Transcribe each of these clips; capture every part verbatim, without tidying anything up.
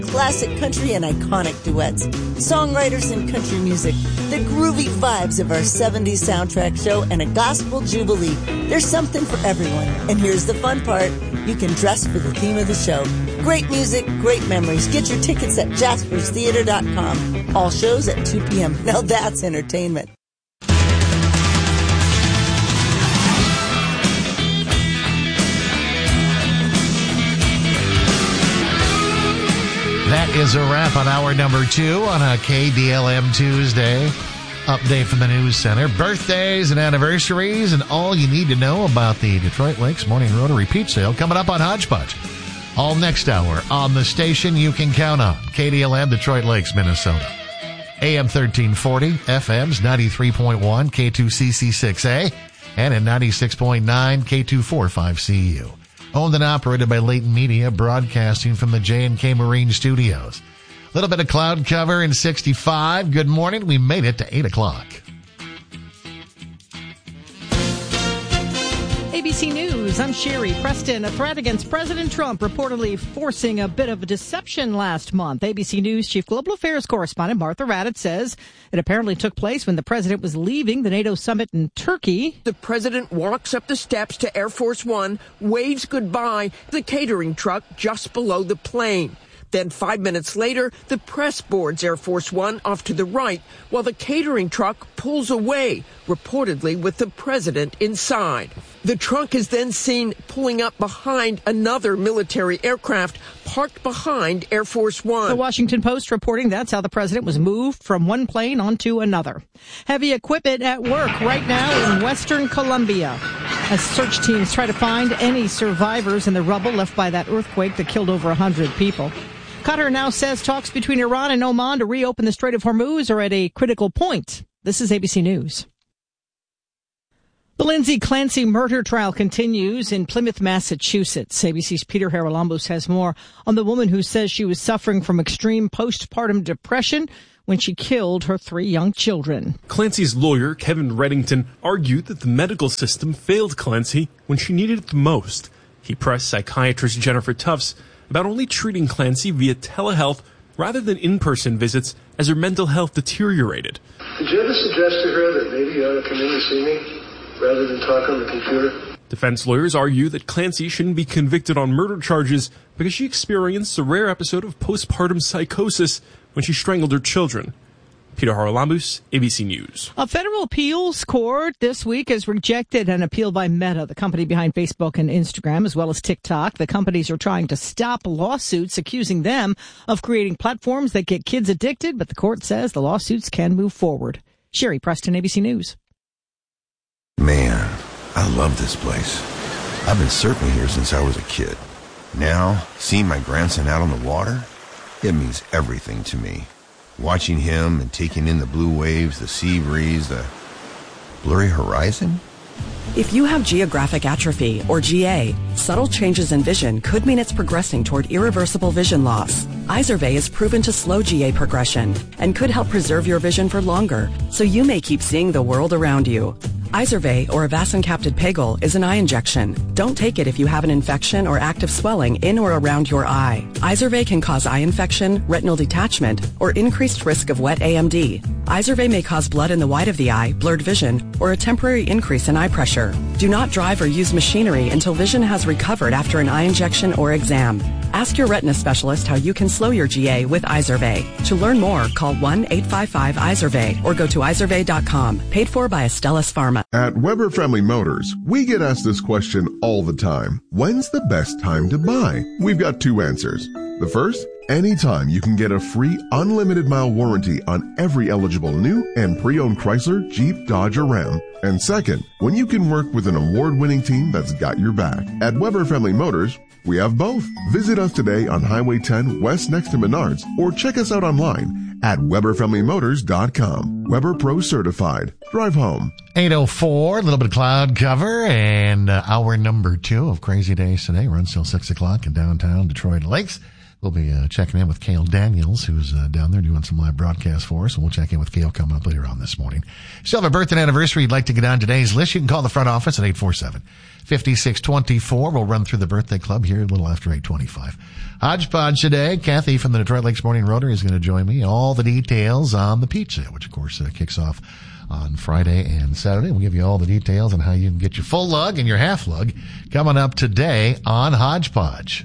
Classic country and iconic duets, songwriters and country music, the groovy vibes of our seventies soundtrack show, and a gospel jubilee. There's something for everyone. And here's the fun part. You can dress for the theme of the show. Great music, great memories. Get your tickets at jaspers theater dot com. All shows at two p.m. Now that's entertainment. That is a wrap on hour number two on a K D L M Tuesday. Update from the News Center. Birthdays and anniversaries and all you need to know about the Detroit Lakes Morning Rotary Peach Sale coming up on Hodgepodge. All next hour on the station you can count on. K D L M, Detroit Lakes, Minnesota. A M thirteen forty, F M's ninety-three point one, K two C C six A, and at ninety-six point nine, K two forty-five C U. Owned and operated by Leighton Media, broadcasting from the J and K Marine Studios. A little bit of cloud cover in sixty-five. Good morning. We made it to eight o'clock. A B C News, I'm Sherry Preston. A threat against President Trump reportedly forcing a bit of a deception last month. A B C News Chief Global Affairs Correspondent Martha Raddatz says it apparently took place when the president was leaving the NATO summit in Turkey. The president walks up the steps to Air Force One, waves goodbye, the catering truck just below the plane. Then five minutes later, the press boards Air Force One off to the right, while the catering truck pulls away, reportedly with the president inside. The truck is then seen pulling up behind another military aircraft parked behind Air Force One. The Washington Post reporting that's how the president was moved from one plane onto another. Heavy equipment at work right now in western Colombia as search teams try to find any survivors in the rubble left by that earthquake that killed over one hundred people. Qatar now says talks between Iran and Oman to reopen the Strait of Hormuz are at a critical point. This is A B C News. The Lindsay Clancy murder trial continues in Plymouth, Massachusetts. A B C's Peter Haralambous has more on the woman who says she was suffering from extreme postpartum depression when she killed her three young children. Clancy's lawyer, Kevin Reddington, argued that the medical system failed Clancy when she needed it the most. He pressed psychiatrist Jennifer Tufts about only treating Clancy via telehealth rather than in-person visits as her mental health deteriorated. Did you ever suggest to her that maybe you ought to come in and see me rather than talk on the computer? Defense lawyers argue that Clancy shouldn't be convicted on murder charges because she experienced a rare episode of postpartum psychosis when she strangled her children. Peter Haralambous, A B C News. A federal appeals court this week has rejected an appeal by Meta, the company behind Facebook and Instagram, as well as TikTok. The companies are trying to stop lawsuits accusing them of creating platforms that get kids addicted, but the court says the lawsuits can move forward. Sherry Preston, A B C News. Man, I love this place. I've been surfing here since I was a kid. Now, seeing my grandson out on the water, it means everything to me. Watching him and taking in the blue waves, the sea breeze, the blurry horizon. If you have geographic atrophy, or G A, subtle changes in vision could mean it's progressing toward irreversible vision loss. Izervay is proven to slow G A progression and could help preserve your vision for longer, so you may keep seeing the world around you. Izervay, or avacincaptad pegol, is an eye injection. Don't take it if you have an infection or active swelling in or around your eye. Izervay can cause eye infection, retinal detachment, or increased risk of wet A M D. Izervay may cause blood in the white of the eye, blurred vision, or a temporary increase in eye pressure. Do not drive or use machinery until vision has recovered after an eye injection or exam. Ask your retina specialist how you can slow your G A with Izervay. To learn more, call one eight five five Izervay or go to izervay dot com. Paid for by Astellas Pharma. At Weber Family Motors, we get asked this question all the time. When's the best time to buy? We've got two answers. The first, anytime you can get a free unlimited mile warranty on every eligible new and pre-owned Chrysler, Jeep, Dodge, or Ram. And second, when you can work with an award-winning team that's got your back. At Weber Family Motors, we have both. Visit us today on Highway ten West next to Menards or check us out online at weber family motors dot com. Weber Pro certified. Drive home. eight oh four, a little bit of cloud cover, and uh, hour number two of Crazy Days today runs till six o'clock in downtown Detroit Lakes. We'll be uh, checking in with Cale Daniels, who's uh, down there doing some live broadcasts for us, and we'll check in with Cale coming up later on this morning. If you have a birthday anniversary you'd like to get on today's list, you can call the front office at eight four seven, five six two four. We'll run through the birthday club here a little after eight twenty-five. Hodgepodge today. Kathy from the Detroit Lakes Morning Rotary is going to join me. All the details on the peach sale, which, of course, uh, kicks off on Friday and Saturday. We'll give you all the details on how you can get your full lug and your half lug coming up today on Hodgepodge.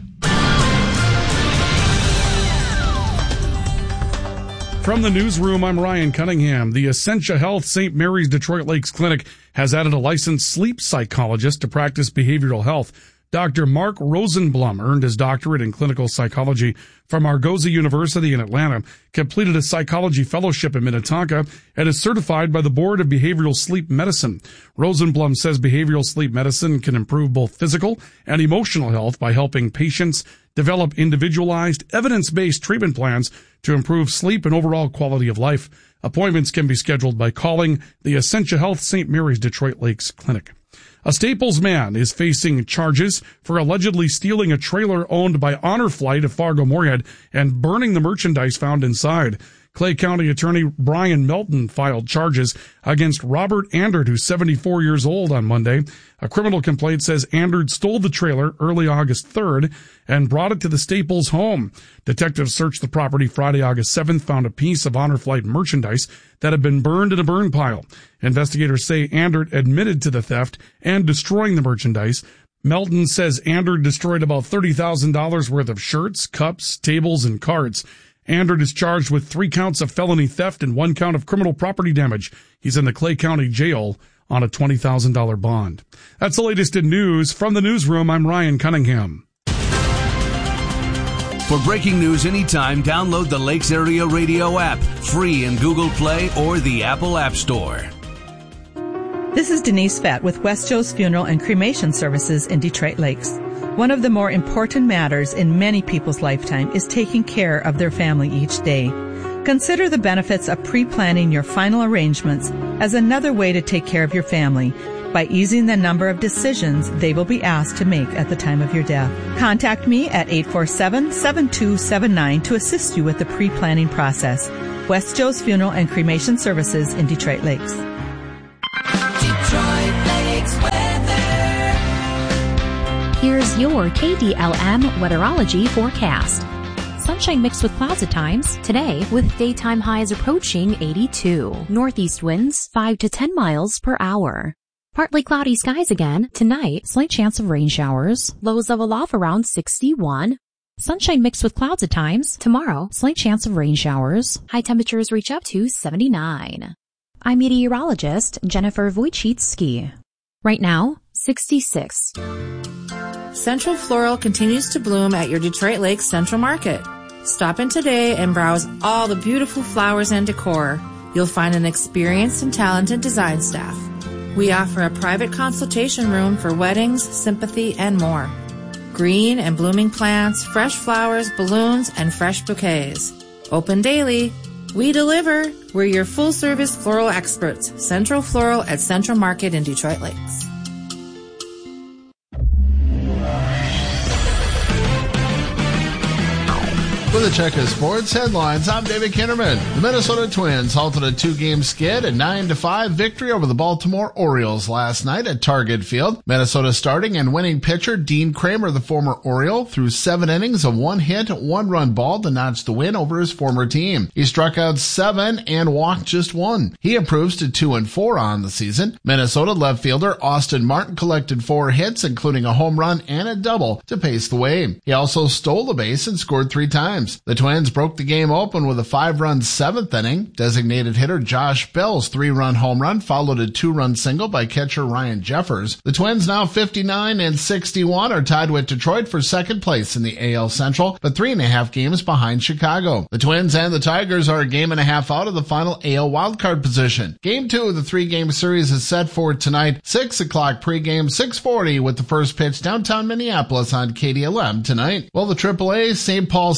From the newsroom, I'm Ryan Cunningham. The Essentia Health Saint Mary's Detroit Lakes Clinic has added a licensed sleep psychologist to practice behavioral health. Doctor Mark Rosenblum earned his doctorate in clinical psychology from Argosy University in Atlanta, completed a psychology fellowship in Minnetonka, and is certified by the Board of Behavioral Sleep Medicine. Rosenblum says behavioral sleep medicine can improve both physical and emotional health by helping patients develop individualized, evidence-based treatment plans to improve sleep and overall quality of life. Appointments can be scheduled by calling the Essentia Health Saint Mary's Detroit Lakes Clinic. A Staples man is facing charges for allegedly stealing a trailer owned by Honor Flight of Fargo-Moorhead and burning the merchandise found inside. Clay County Attorney Brian Melton filed charges against Robert Andert, who's seventy-four years old, on Monday. A criminal complaint says Andert stole the trailer early August third and brought it to the Staples home. Detectives searched the property Friday, August seventh, found a piece of Honor Flight merchandise that had been burned in a burn pile. Investigators say Andert admitted to the theft and destroying the merchandise. Melton says Andert destroyed about thirty thousand dollars worth of shirts, cups, tables, and cards. Andert is charged with three counts of felony theft and one count of criminal property damage. He's in the Clay County Jail on a twenty thousand dollars bond. That's the latest in news. From the newsroom, I'm Ryan Cunningham. For breaking news anytime, download the Lakes Area Radio app, free in Google Play or the Apple App Store. This is Denise Fett with West Joe's Funeral and Cremation Services in Detroit Lakes. One of the more important matters in many people's lifetime is taking care of their family each day. Consider the benefits of pre-planning your final arrangements as another way to take care of your family by easing the number of decisions they will be asked to make at the time of your death. Contact me at eight four seven, seven two seven nine to assist you with the pre-planning process. West Joe's Funeral and Cremation Services in Detroit Lakes. Detroit Lakes weather. Here's your K D L M weatherology forecast. Sunshine mixed with clouds at times today, with daytime highs approaching eighty-two. Northeast winds five to ten miles per hour. Partly cloudy skies again tonight, slight chance of rain showers. Lows level off around sixty-one. Sunshine mixed with clouds at times tomorrow, slight chance of rain showers. High temperatures reach up to seventy-nine. I'm meteorologist Jennifer Wojcicki. Right now, sixty-six. Central Floral continues to bloom at your Detroit Lakes Central Market. Stop in today and browse all the beautiful flowers and decor. You'll find an experienced and talented design staff. We offer a private consultation room for weddings, sympathy, and more. Green and blooming plants, fresh flowers, balloons, and fresh bouquets. Open daily. We deliver. We're your full-service floral experts. Central Floral at Central Market in Detroit Lakes. With a check of sports headlines, I'm David Kinnerman. The Minnesota Twins halted a two-game skid, a nine to five victory over the Baltimore Orioles last night at Target Field. Minnesota starting and winning pitcher Dean Kramer, the former Oriole, threw seven innings of one hit, one run ball to notch the win over his former team. He struck out seven and walked just one. He improves to two and four on the season. Minnesota left fielder Austin Martin collected four hits, including a home run and a double to pace the way. He also stole the base and scored three times. The Twins broke the game open with a five-run seventh inning. Designated hitter Josh Bell's three-run home run followed a two-run single by catcher Ryan Jeffers. The Twins, now fifty-nine and sixty-one, are tied with Detroit for second place in the A L Central, but three and a half games behind Chicago. The Twins and the Tigers are a game and a half out of the final A L wildcard position. Game two of the three-game series is set for tonight, six o'clock pregame, six forty with the first pitch downtown Minneapolis on K D L M tonight. Well, the triple A Saint Paul Saints will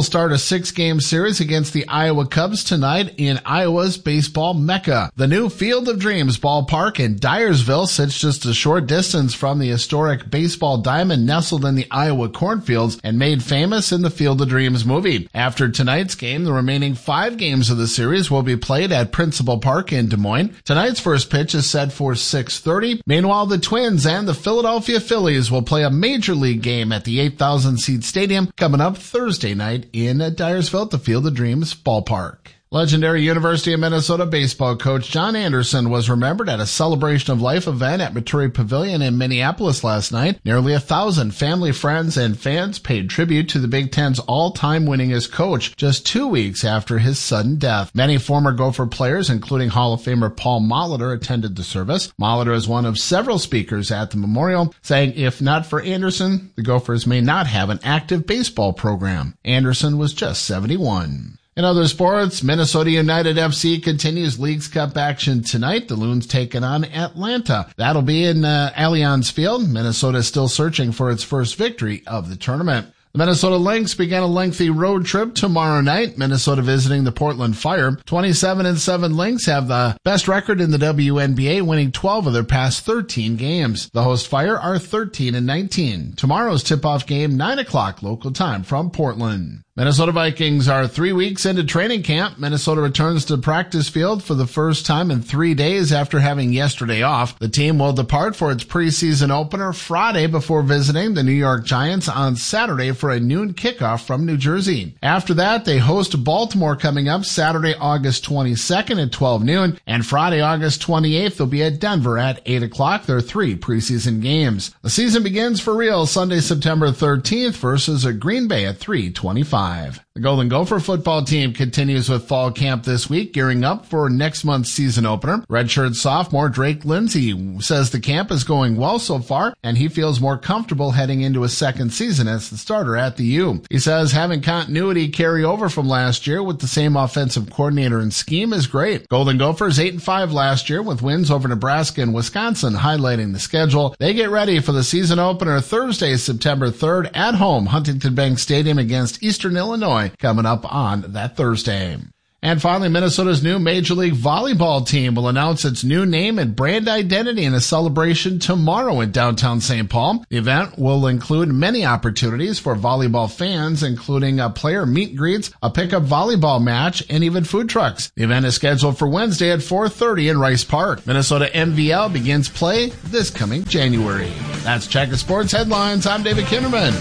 will start a six-game series against the Iowa Cubs tonight in Iowa's baseball mecca. The new Field of Dreams ballpark in Dyersville sits just a short distance from the historic baseball diamond nestled in the Iowa cornfields and made famous in the Field of Dreams movie. After tonight's game, the remaining five games of the series will be played at Principal Park in Des Moines. Tonight's first pitch is set for six thirty. Meanwhile, the Twins and the Philadelphia Phillies will play a major league game at the eight thousand seat stadium coming up Thursday night in Dyersville at the Field of Dreams ballpark. Legendary University of Minnesota baseball coach John Anderson was remembered at a Celebration of Life event at Maturi Pavilion in Minneapolis last night. Nearly a thousand family, friends, and fans paid tribute to the Big Ten's all-time winningest coach just two weeks after his sudden death. Many former Gopher players, including Hall of Famer Paul Molitor, attended the service. Molitor is one of several speakers at the memorial, saying if not for Anderson, the Gophers may not have an active baseball program. Anderson was just seventy-one. In other sports, Minnesota United F C continues Leagues Cup action tonight. The Loons taking on Atlanta. That'll be in uh, Allianz Field. Minnesota is still searching for its first victory of the tournament. The Minnesota Lynx began a lengthy road trip tomorrow night. Minnesota visiting the Portland Fire. twenty-seven and seven Lynx have the best record in the W N B A, winning twelve of their past thirteen games. The host Fire are thirteen and nineteen. Tomorrow's tip-off game, nine o'clock local time from Portland. Minnesota Vikings are three weeks into training camp. Minnesota returns to practice field for the first time in three days after having yesterday off. The team will depart for its preseason opener Friday before visiting the New York Giants on Saturday for a noon kickoff from New Jersey. After that, they host Baltimore coming up Saturday, August twenty-second at twelve noon, and Friday, August twenty-eighth, they'll be at Denver at eight o'clock. There are three preseason games. The season begins for real Sunday, September thirteenth versus a Green Bay at three twenty-five. The Golden Gopher football team continues with fall camp this week, gearing up for next month's season opener. Redshirt sophomore Drake Lindsay says the camp is going well so far, and he feels more comfortable heading into a second season as the starter at the U. He says having continuity carry over from last year with the same offensive coordinator and scheme is great. Golden Gophers eight and five last year with wins over Nebraska and Wisconsin highlighting the schedule. They get ready for the season opener Thursday, September third at home, Huntington Bank Stadium against Eastern Illinois, coming up on that Thursday. And finally, Minnesota's new Major League Volleyball team will announce its new name and brand identity in a celebration tomorrow in downtown Saint Paul. The event will include many opportunities for volleyball fans, including a player meet and greets, a pickup volleyball match, and even food trucks. The event is scheduled for Wednesday at four thirty in Rice Park. Minnesota M V L begins play this coming January. That's Check the Sports Headlines. I'm David Kinderman.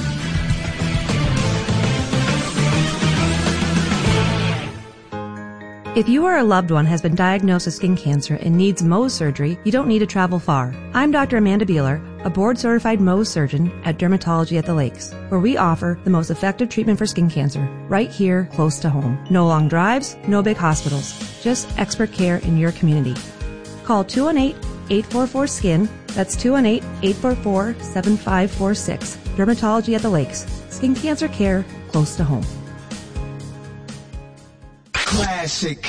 If you or a loved one has been diagnosed with skin cancer and needs Mohs surgery, you don't need to travel far. I'm Doctor Amanda Beeler, a board-certified Mohs surgeon at Dermatology at the Lakes, where we offer the most effective treatment for skin cancer, right here, close to home. No long drives, no big hospitals, just expert care in your community. Call two one eight, eight four four, S K I N. That's two one eight, eight four four, seven five four six. Dermatology at the Lakes. Skin cancer care close to home. Classic.